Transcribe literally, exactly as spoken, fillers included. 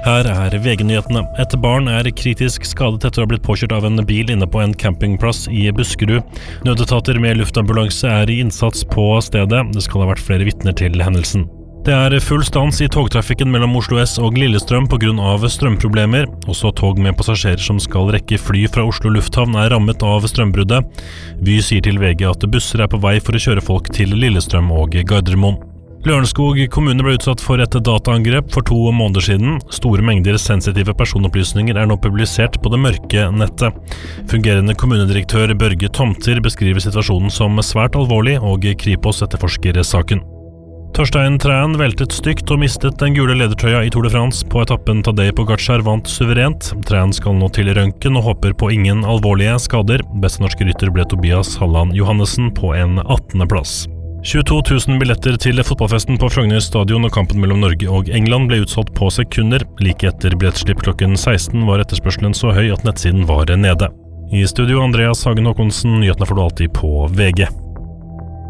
Her er V G-nyhetene. Et barn er kritisk skadet etter å ha blitt påkjørt av en bil inne på en campingplass i Buskerud. Nødetater med luftambulanse er i innsats på stedet. Det skal ha vært flere vitner til hendelsen. Det er full stans i togtrafikken mellom Oslo S og Lillestrøm på grunn av strømproblemer. Også tog med passasjerer som skal rekke fly fra Oslo lufthavn er rammet av strømbruddet. Vy sier til V G at busser er på vei for å kjøre folk til Lillestrøm og Gardermoen. Lørenskog kommune ble utsatt for et dataangrep for to måneder siden. Store mengder sensitive personopplysninger er nå publisert på det mørke nettet. Fungerende kommunedirektør Børge Tomter beskriver situasjonen som svært alvorlig, og Kripos etterforsker saken. Torstein Træn veltet stygt og mistet den gule ledertrøya i Tour de France. På etappen Tadej Pogačar vant suverent. Træn skal nå til røntgen og håper på ingen alvorlige skader. Beste norske rytter ble Tobias Halland Johannessen på en attende plass. tjueto tusen billetter til fotballfesten på Frogner stadion og kampen mellom Norge og England ble utsolgt på sekunder. Like etter billettslipp klokken seksten var etterspørselen så høy at nettsiden var nede. I studio Andreas Hagen Håkonsen, nyhetene får du alltid på V G.